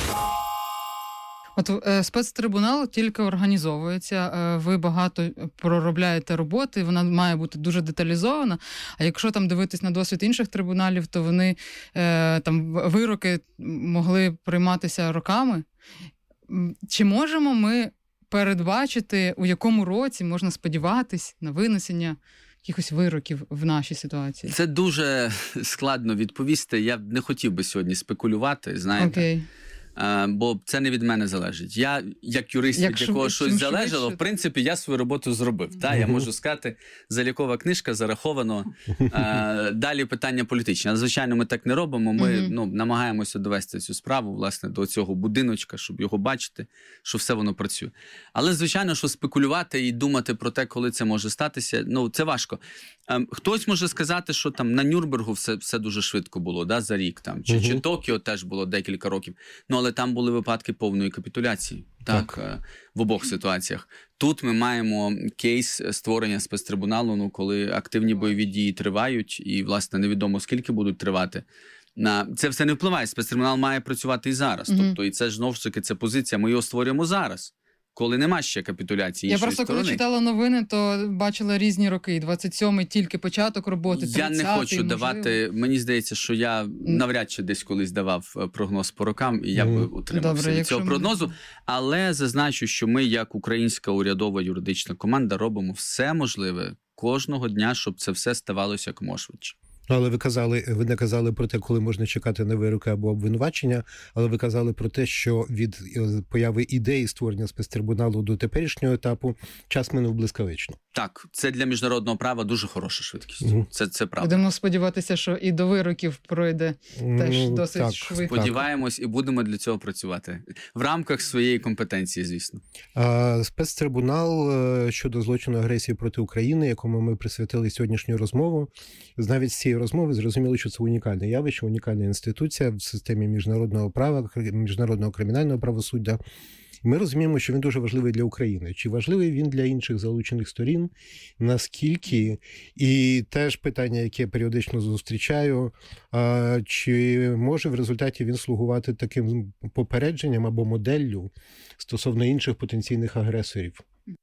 От спецтрибунал тільки організовується, ви багато проробляєте роботи, вона має бути дуже деталізована, а якщо там дивитись на досвід інших трибуналів, то вони, там, вироки могли прийматися роками. Чи можемо ми передбачити, у якому році можна сподіватись на винесення якихось вироків в нашій ситуації? Це дуже складно відповісти. Я не хотів би сьогодні спекулювати, знаєте. Окей. Бо це не від мене залежить. Я, як юрист, від якого щось залежало, в принципі, я свою роботу зробив. Я можу сказати, залікова книжка, зараховано. Далі питання політичне. Але, звичайно, ми так не робимо. Ми намагаємося довести цю справу, власне, до цього будиночка, щоб його бачити, що все воно працює. Але, звичайно, що спекулювати і думати про те, коли це може статися, це важко. Хтось може сказати, що там на Нюрнбергу все дуже швидко було, за рік. Чи Токіо теж було декілька років. Але там були випадки повної капітуляції, в обох ситуаціях. Тут ми маємо кейс створення спецтрибуналу, коли активні бойові дії тривають і, власне, невідомо скільки будуть тривати. Це все не впливає. Спецтрибунал має працювати і зараз. Тобто, і це ж, знову ж таки, це позиція. Ми його створюємо зараз, коли нема ще капітуляції іншої сторони. Я просто, коли читала новини, то бачила різні роки. 27-й тільки початок роботи, 30-й, Я не хочу давати, мені здається, що я навряд чи десь колись давав прогноз по рокам, і я би утримався від цього прогнозу. Але зазначу, що ми, як українська урядова юридична команда, робимо все можливе кожного дня, щоб це все ставалося як можна швидше. Але ви не казали про те, коли можна чекати на вироки або обвинувачення, але ви казали про те, що від появи ідеї створення спецтрибуналу до теперішнього етапу час минув блискавично. Так, це для міжнародного права дуже хороша швидкість. Це правда. Будемо сподіватися, що і до вироків пройде теж досить швидко. Сподіваємось і будемо для цього працювати. В рамках своєї компетенції, звісно. Спецтрибунал щодо злочину агресії проти України, якому ми присвятили сьогоднішню розмову, навіть з цієї розмови зрозуміло, що це унікальне явище, унікальна інституція в системі міжнародного права, міжнародного кримінального правосуддя. Ми розуміємо, що він дуже важливий для України. Чи важливий він для інших залучених сторін? Наскільки? І теж питання, яке я періодично зустрічаю, чи може в результаті він слугувати таким попередженням або моделлю стосовно інших потенційних агресорів?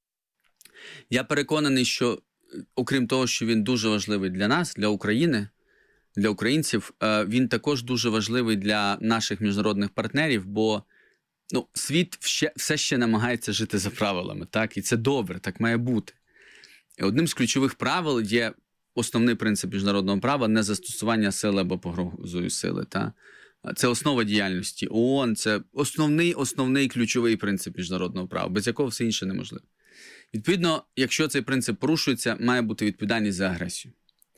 Я переконаний, що окрім того, що він дуже важливий для нас, для України, для українців, він також дуже важливий для наших міжнародних партнерів, бо світ все ще намагається жити за правилами, так? І це добре, так має бути. І одним з ключових правил є основний принцип міжнародного права – незастосування сили або погрозою сили. Так? Це основа діяльності ООН, це основний ключовий принцип міжнародного права, без якого все інше неможливо. Відповідно, якщо цей принцип порушується, має бути відповідальність за агресію.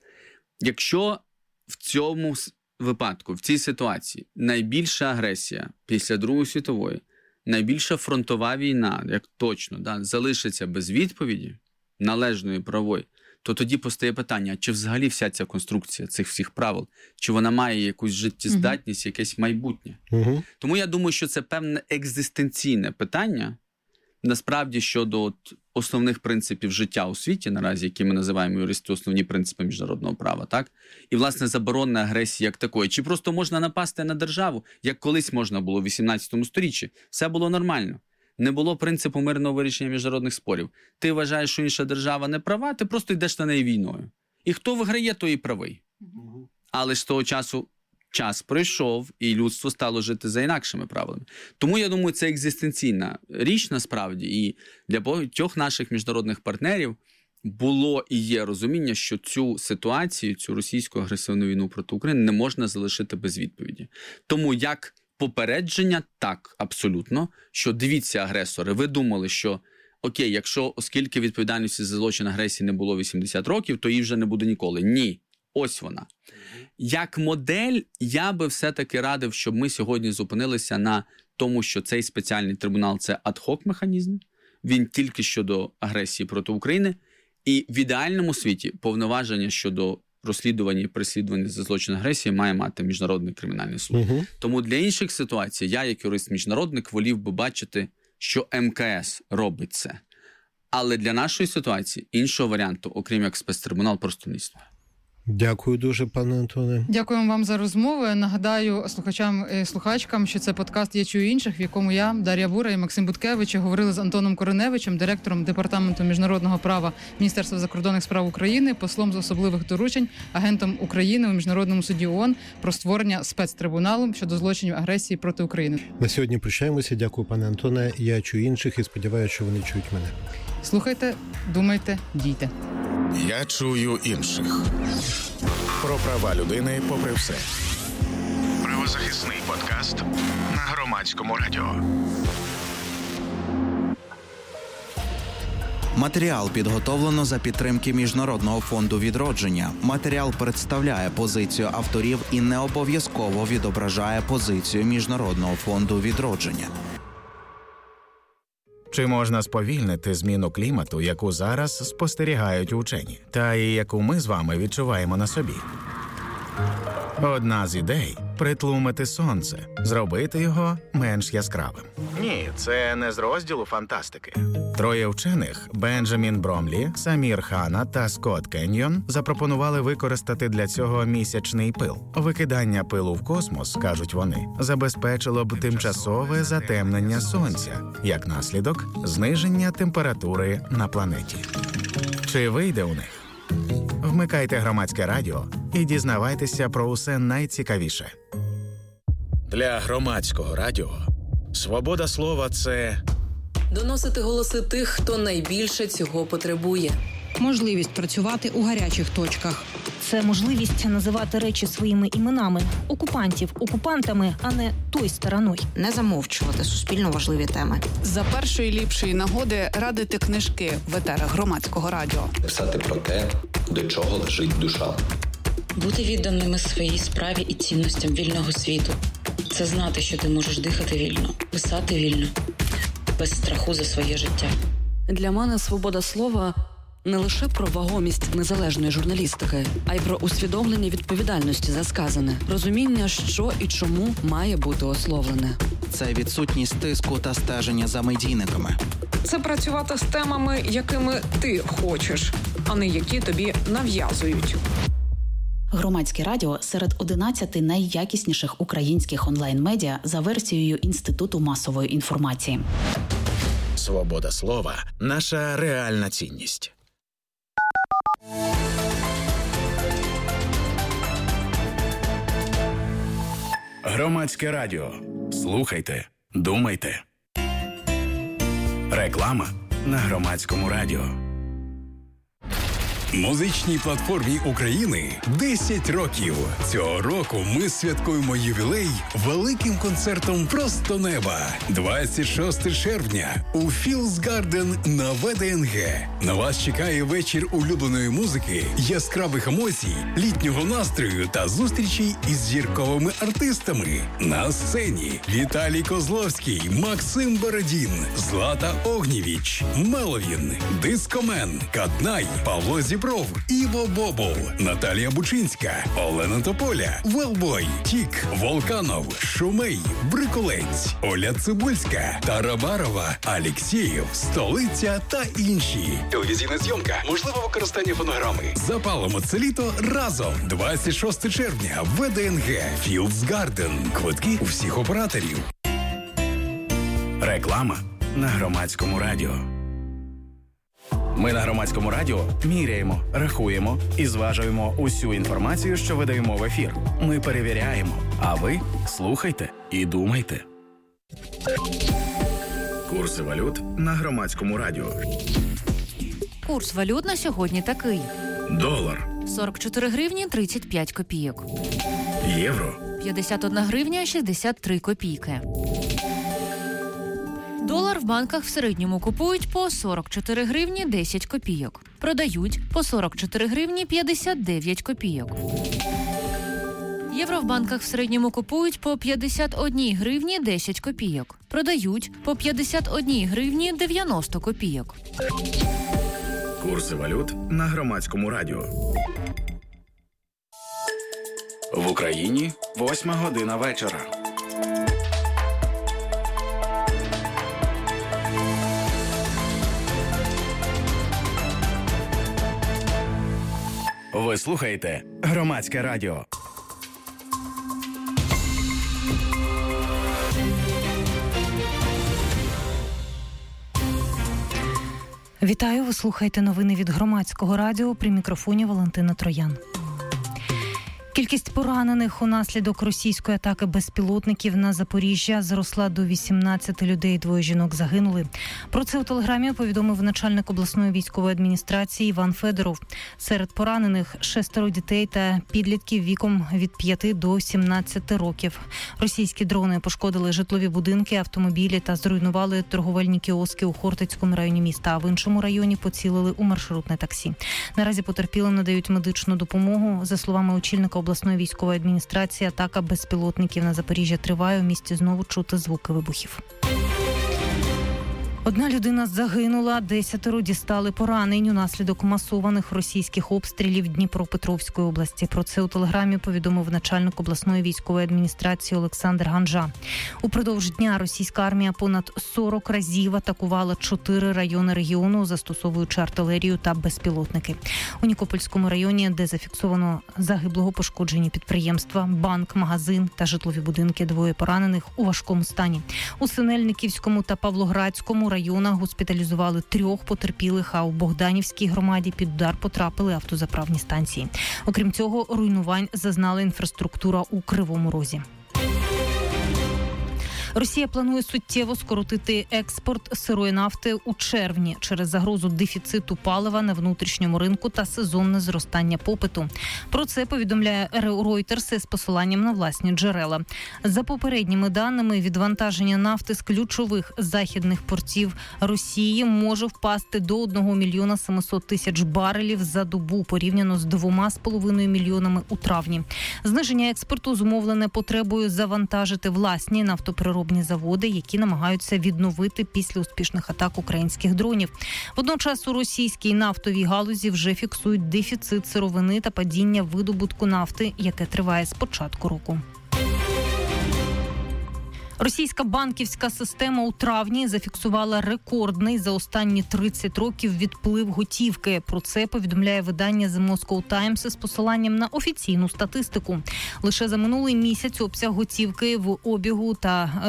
Якщо в цьому випадку, в цій ситуації, найбільша агресія після Другої світової, найбільша фронтова війна, як точно, залишиться без відповіді, належної правової, то тоді постає питання, чи взагалі вся ця конструкція цих всіх правил, чи вона має якусь життєздатність, якесь майбутнє. Тому я думаю, що це певне екзистенційне питання, насправді, щодо основних принципів життя у світі, наразі, які ми називаємо юристи основні принципи міжнародного права, так? І, власне, заборона агресії як такої. Чи просто можна напасти на державу, як колись можна було в 18 сторіччі? Все було нормально. Не було принципу мирного вирішення міжнародних спорів. Ти вважаєш, що інша держава не права, ти просто йдеш на неї війною. І хто виграє, той і правий. Але ж з того часу час пройшов, і людство стало жити за інакшими правилами. Тому, я думаю, це екзистенційна річ, насправді, і для багатьох наших міжнародних партнерів було і є розуміння, що цю ситуацію, цю російську агресивну війну проти України не можна залишити без відповіді. Тому як попередження, так, абсолютно, що дивіться, агресори, ви думали, що окей, якщо, оскільки відповідальності за злочин агресії не було 80 років, то її вже не буде ніколи. Ні. Ось вона. Як модель, я би все-таки радив, щоб ми сьогодні зупинилися на тому, що цей спеціальний трибунал – це ад-хок механізм, він тільки щодо агресії проти України, і в ідеальному світі повноваження щодо розслідування і переслідування за злочин агресії має мати Міжнародний кримінальний суд. Тому для інших ситуацій я, як юрист-міжнародник, волів би бачити, що МКС робить це. Але для нашої ситуації іншого варіанту, окрім як спецтрибунал, просто не існує. Дякую дуже, пане Антоне. Дякуємо вам за розмову. Нагадаю слухачам і слухачкам, що це подкаст «Я чую інших», в якому я, Дар'я Бура і Максим Буткевич говорили з Антоном Кореневичем, директором Департаменту міжнародного права Міністерства закордонних справ України, послом з особливих доручень, агентом України у Міжнародному суді ООН про створення спецтрибуналу щодо злочинів агресії проти України. На сьогодні прощаємося. Дякую, пане Антоне. Я чую інших і сподіваюся, що вони чують мене. Слухайте, думайте, дійте. Я чую інших. Про права людини попри все. Правозахисний подкаст на Громадському радіо. Матеріал підготовлено за підтримки Міжнародного фонду відродження. Матеріал представляє позицію авторів і не обов'язково відображає позицію Міжнародного фонду відродження. Чи можна сповільнити зміну клімату, яку зараз спостерігають учені, та і яку ми з вами відчуваємо на собі? Одна з ідей – притлумити сонце, зробити його менш яскравим. Ні, це не з розділу фантастики. Троє вчених – Бенджамін Бромлі, Самір Хана та Скотт Кеньйон – запропонували використати для цього місячний пил. Викидання пилу в космос, кажуть вони, забезпечило б тимчасове затемнення сонця, як наслідок – зниження температури на планеті. Чи вийде у них? Вмикайте Громадське радіо і дізнавайтеся про усе найцікавіше. Для Громадського радіо свобода слова – це доносити голоси тих, хто найбільше цього потребує. Можливість працювати у гарячих точках. це можливість називати речі своїми іменами. Окупантів окупантами, а не той стороною. Не замовчувати суспільно важливі теми. За першої ліпшої нагоди радити книжки в етерах Громадського радіо. Писати про те, до чого лежить душа. Бути відданими своїй справі і цінностям вільного світу. Це знати, що ти можеш дихати вільно, писати вільно, без страху за своє життя. Для мене свобода слова не лише про вагомість незалежної журналістики, а й про усвідомлення відповідальності за сказане, розуміння, що і чому має бути ословлене. Це відсутність тиску та стеження за медійниками. Це працювати з темами, якими ти хочеш, а не які тобі нав'язують. Громадське радіо серед 11 найякісніших українських онлайн-медіа за версією Інституту масової інформації. Свобода слова – наша реальна цінність. Громадське радіо. Слухайте, думайте. Реклама на Громадському радіо. Музичній платформі України 10 років. Цього року ми святкуємо ювілей великим концертом «Просто неба». 26 червня у Fields Garden на ВДНГ. На вас чекає вечір улюбленої музики, яскравих емоцій, літнього настрою та зустрічей із зірковими артистами. На сцені Віталій Козловський, Максим Бородін, Злата Огнєвіч, Меловін, Дискомен, Каднай, Павло Зібров, Іво Бобол, Наталія Бучинська, Олена Тополя, Велбой, Тік, Волканов, Шумей, Брикулець, Оля Цибульська, Тарабарова, Алєксєєв, Столиця та інші. Телевізійна зйомка, можливе використання фонограми. Запалимо це літо разом. 26 червня, ВДНГ, Fields Garden. Квитки у всіх операторів. Реклама на Громадському радіо. Ми на Громадському радіо міряємо, рахуємо і зважуємо усю інформацію, що видаємо в ефір. Ми перевіряємо, а ви слухайте і думайте. Курси валют на Громадському радіо. Курс валют на сьогодні такий. Долар. 44 гривні 35 копійок. Євро. 51 гривня 63 копійки. Долар в банках в середньому купують по 44 гривні 10 копійок. Продають по 44 гривні 59 копійок. Євро в банках в середньому купують по 51 гривні 10 копійок. Продають по 51 гривні 90 копійок. Курси валют на Громадському радіо. В Україні 8 година вечора. Ви слухаєте Громадське радіо. Вітаю, ви слухаєте новини від Громадського радіо, при мікрофоні Валентина Троян. Кількість поранених унаслідок російської атаки безпілотників на Запоріжжя зросла до 18 людей, 2 жінок загинули. Про це у Телеграмі повідомив начальник обласної військової адміністрації Іван Федоров. Серед поранених 6 дітей та підлітків віком від 5 до 17 років. Російські дрони пошкодили житлові будинки, автомобілі та зруйнували торговельні кіоски у Хортицькому районі міста, а в іншому районі поцілили у маршрутне таксі. Наразі потерпілим надають медичну допомогу. За словами очільника обласної військової адміністрації, атака безпілотників на Запоріжжя триває. У місті знову чути звуки вибухів. 1 людина загинула, 10 дістали поранень унаслідок масованих російських обстрілів Дніпропетровської області. Про це у Телеграмі повідомив начальник обласної військової адміністрації Олександр Ганжа. Упродовж дня російська армія понад 40 разів атакувала 4 райони регіону, застосовуючи артилерію та безпілотники. У Нікопольському районі, де зафіксовано загиблого, пошкоджені підприємства, банк, магазин та житлові будинки, 2 поранених у важкому стані. У Синельниківському та Павлоградському районах госпіталізували 3 потерпілих, а у Богданівській громаді під удар потрапили автозаправні станції. Окрім цього, руйнувань зазнала інфраструктура у Кривому Розі. Росія планує суттєво скоротити експорт сирої нафти у червні через загрозу дефіциту палива на внутрішньому ринку та сезонне зростання попиту. Про це повідомляє Reuters з посиланням на власні джерела. За попередніми даними, відвантаження нафти з ключових західних портів Росії може впасти до 1 мільйона 700 тисяч барелів за добу, порівняно з 2,5 мільйонами у травні. Зниження експорту зумовлене потребою завантажити власні нафтопереробні заводи, які намагаються відновити після успішних атак українських дронів. Водночас у російській нафтовій галузі вже фіксують дефіцит сировини та падіння видобутку нафти, яке триває з початку року. Російська банківська система у травні зафіксувала рекордний за останні 30 років відплив готівки. Про це повідомляє видання The Moscow Times з посиланням на офіційну статистику. Лише за минулий місяць обсяг готівки в обігу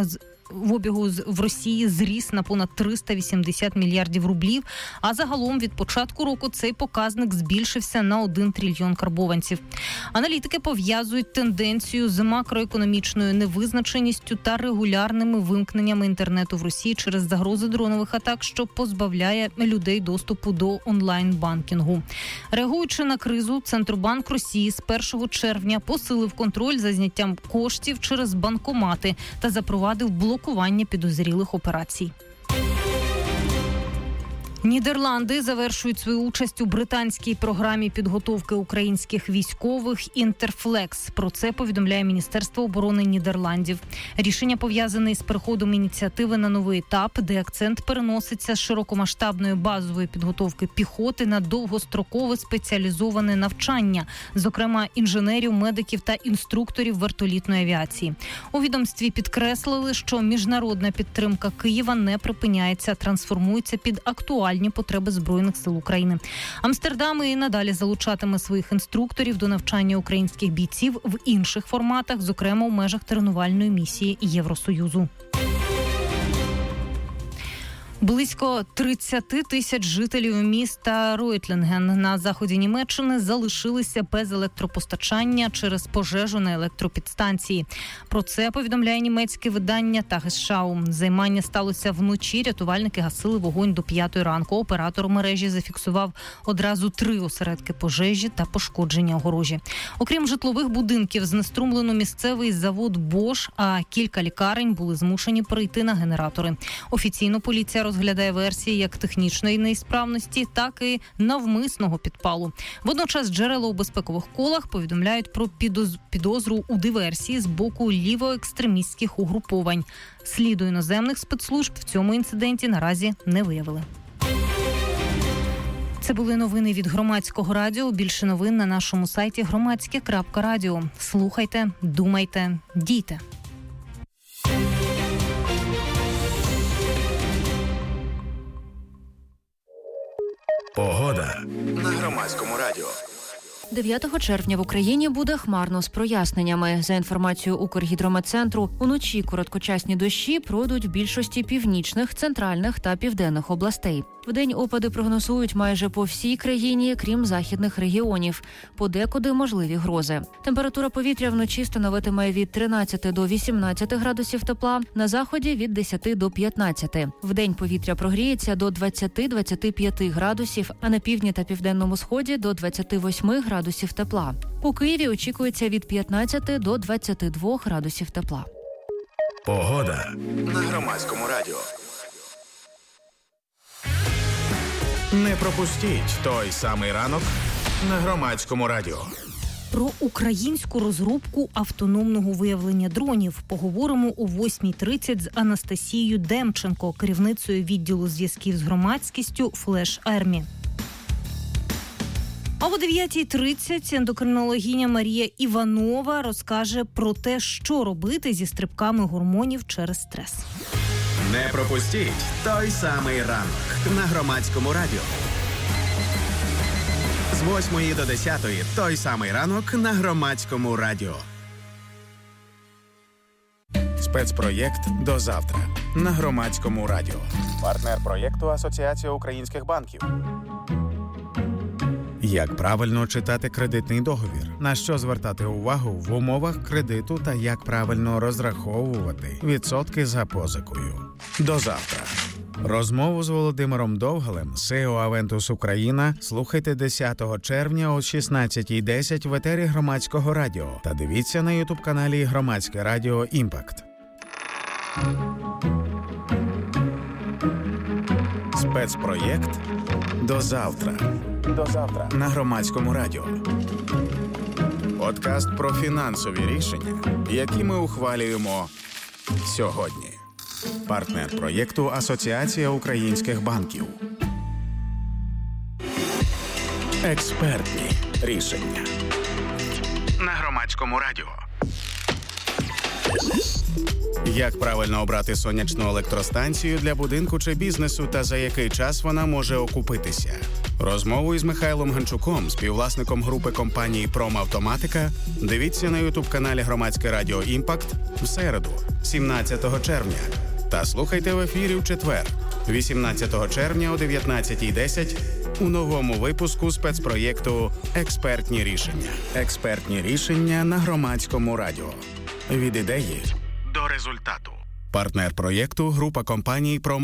в Росії зріс на понад 380 мільярдів рублів, а загалом від початку року цей показник збільшився на 1 трильйон карбованців. Аналітики пов'язують тенденцію з макроекономічною невизначеністю та регулярними вимкненнями інтернету в Росії через загрози дронових атак, що позбавляє людей доступу до онлайн-банкінгу. Реагуючи на кризу, Центробанк Росії з 1 червня посилив контроль за зняттям коштів через банкомати та запровадив блокування підозрілих операцій. Нідерланди завершують свою участь у британській програмі підготовки українських військових «Інтерфлекс». Про це повідомляє Міністерство оборони Нідерландів. Рішення пов'язане із переходом ініціативи на новий етап, де акцент переноситься з широкомасштабної базової підготовки піхоти на довгострокове спеціалізоване навчання, зокрема інженерів, медиків та інструкторів вертолітної авіації. У відомстві підкреслили, що міжнародна підтримка Києва не припиняється, трансформується під актуальні потреби Збройних сил України. Амстердам і надалі залучатиме своїх інструкторів до навчання українських бійців в інших форматах, зокрема у межах тренувальної місії Євросоюзу. Близько 30 тисяч жителів міста Ройтлінген на заході Німеччини залишилися без електропостачання через пожежу на електропідстанції. Про це повідомляє німецьке видання Tagesschau. Займання сталося вночі, рятувальники гасили вогонь до 5 ранку. Оператор мережі зафіксував одразу 3 осередки пожежі та пошкодження огорожі. Окрім житлових будинків, знеструмлено місцевий завод Bosch, а кілька лікарень були змушені перейти на генератори. Офіційно поліція розглядає версії як технічної неісправності, так і навмисного підпалу. Водночас джерела у безпекових колах повідомляють про підозру у диверсії з боку лівоекстремістських угруповань. Сліду іноземних спецслужб в цьому інциденті наразі не виявили. Це були новини від Громадського радіо. Більше новин на нашому сайті громадське.радіо. Слухайте, думайте, дійте. Погода на Громадському радіо. 9 червня в Україні буде хмарно з проясненнями. За інформацією Укргідрометцентру, уночі короткочасні дощі пройдуть в більшості північних, центральних та південних областей. Вдень опади прогнозують майже по всій країні, крім західних регіонів. Подекуди можливі грози. Температура повітря вночі становитиме від 13 до 18 градусів тепла, на заході – від 10 до 15. Вдень повітря прогріється до 20-25 градусів, а на півдні та південному сході – до 28 градусів тепла. У Києві очікується від 15 до 22 градусів тепла. Погода на Громадському радіо. Не пропустіть той самий ранок на Громадському радіо. Про українську розробку автономного виявлення дронів поговоримо о 8:30 з Анастасією Демченко, керівницею відділу зв'язків з громадськістю Flash Army. А о 9:30 ендокринологиня Марія Іванова розкаже про те, що робити зі стрибками гормонів через стрес. Не пропустіть той самий ранок на Громадському радіо. З 8 до 10 той самий ранок на Громадському радіо. Спецпроєкт «До завтра» на Громадському радіо. Партнер проєкту Асоціація українських банків. Як правильно читати кредитний договір, на що звертати увагу в умовах кредиту та як правильно розраховувати відсотки за позикою. До завтра. Розмову з Володимиром Довгалем, CEO Aventus Україна, слухайте 10 червня о 16:10 в етері Громадського радіо та дивіться на YouTube-каналі Громадське радіо Імпакт. Спецпроєкт «До завтра». До завтра на Громадському радіо. Подкаст про фінансові рішення, які ми ухвалюємо сьогодні. Партнер проєкту Асоціація українських банків. Експертні рішення на Громадському радіо. Як правильно обрати сонячну електростанцію для будинку чи бізнесу та за який час вона може окупитися? Розмову із Михайлом Ганчуком, співвласником групи компанії «Промавтоматика», дивіться на YouTube-каналі Громадське радіо «Імпакт» в середу, 17 червня. Та слухайте в ефірі в четвер, 18 червня о 19:10 у новому випуску спецпроєкту «Експертні рішення». Експертні рішення на Громадському радіо. Від ідеї до результату. Партнер проєкту – група компаній «Промавтоматика».